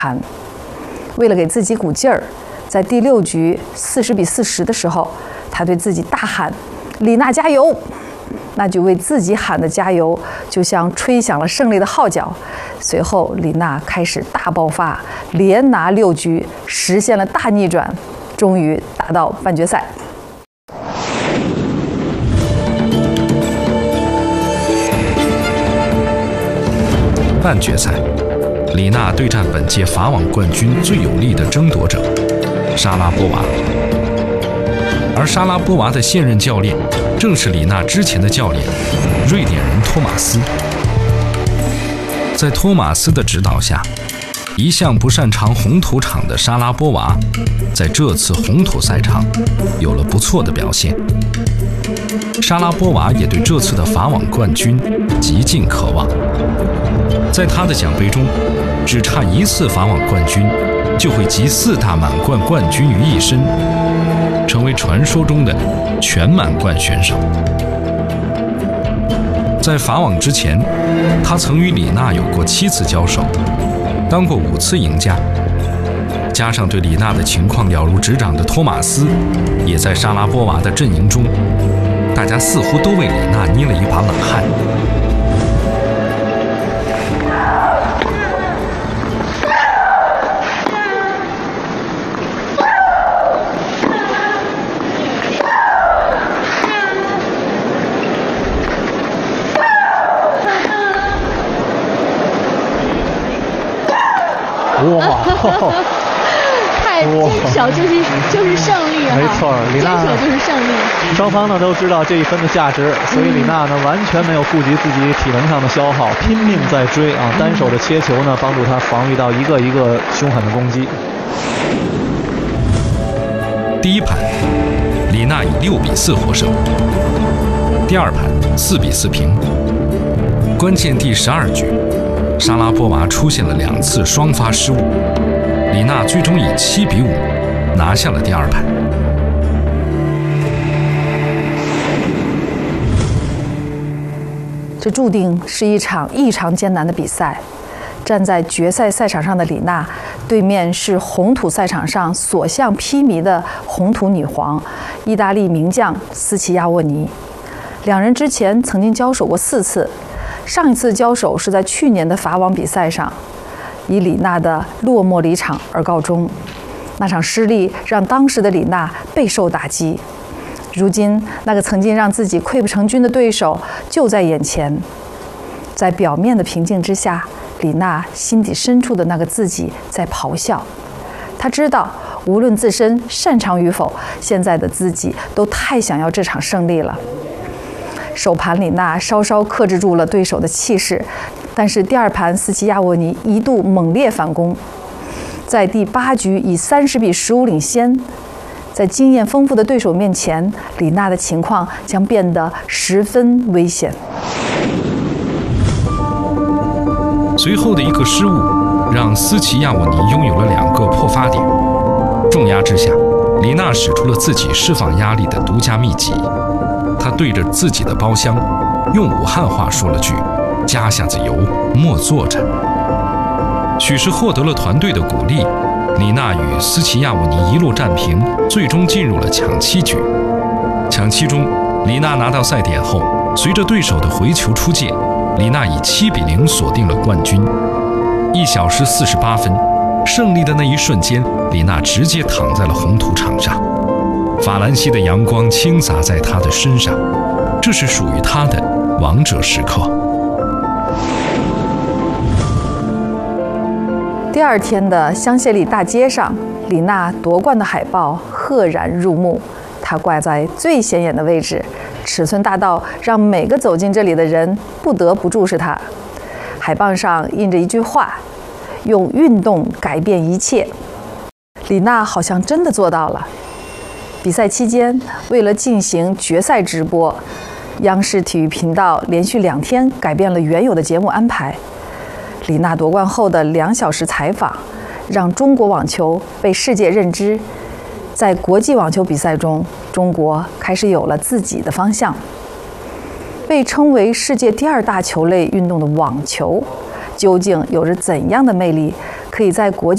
盘。为了给自己鼓劲儿，在第6局40-40的时候，他对自己大喊：“李娜加油！”那句为自己喊的加油，就像吹响了胜利的号角。随后，李娜开始大爆发，连拿6局，实现了大逆转，终于打到半决赛。 半决赛，李娜对战本届法网冠军最有力的争夺者莎拉波娃，而莎拉波娃的现任教练正是李娜之前的教练瑞典人托马斯。在托马斯的指导下，一向不擅长红土场的莎拉波娃在这次红土赛场有了不错的表现。莎拉波娃也对这次的法网冠军极尽渴望。在他的奖杯中，只差1次法网冠军，就会集4大满贯冠军于一身，成为传说中的全满贯选手。在法网之前，他曾与李娜有过7次交手，当过5次赢家。加上对李娜的情况了如指掌的托马斯，也在莎拉波娃的阵营中，大家似乎都为李娜捏了一把冷汗。 哇， 太坚守就是胜利啊！ 没错，李娜坚守就是胜利。 双方呢都知道这一分的价值，所以李娜呢完全没有顾及自己体能上的消耗，拼命在追啊！单手的切球呢帮助她防御到一个一个凶狠的攻击。 第一盘，李娜以6-4获胜。第二盘4-4平。关键第12局。莎拉波娃出现了2次双发失误，李娜最终以7-5拿下了第2盘。 这注定是一场异常艰难的比赛。站在决赛赛场上的李娜，对面是红土赛场上所向披靡的红土女皇，意大利名将斯齐亚沃尼。2人之前曾经交手过4次。上一次交手是在去年的法网比赛上，以李娜的落寞离场而告终。那场失利让当时的李娜备受打击。如今，那个曾经让自己溃不成军的对手就在眼前。在表面的平静之下，李娜心底深处的那个自己在咆哮。她知道，无论自身擅长与否，现在的自己都太想要这场胜利了。首盘李娜稍稍克制住了对手的气势，但是第2盘斯齐亚沃尼一度猛烈反攻，在第8局以30-15领先。在经验丰富的对手面前，李娜的情况将变得十分危险。 随后的一个失误，让斯齐亚沃尼拥有了2个破发点。重压之下，李娜使出了自己释放压力的独家秘籍。他对着自己的包厢，用武汉话说了句：“加下子油，莫坐着。”许是获得了团队的鼓励，李娜与斯齐亚沃尼一路战平，最终进入了抢7局。抢7中，李娜拿到赛点后，随着对手的回球出界，李娜以7-0锁定了冠军。1小时48分，胜利的那一瞬间，李娜直接躺在了红土场上。法兰西的阳光倾洒在她的身上，这是属于她的王者时刻。 第2天的香榭里大街上，李娜夺冠的海报赫然入目，她挂在最显眼的位置，尺寸大到让每个走进这里的人不得不注视她。海报上印着一句话：“用运动改变一切。”李娜好像真的做到了。比赛期间，为了进行决赛直播，央视体育频道连续2天改变了原有的节目安排。李娜夺冠后的2小时采访，让中国网球被世界认知。在国际网球比赛中，中国开始有了自己的方向。被称为世界第2大球类运动的网球，究竟有着怎样的魅力，可以在国际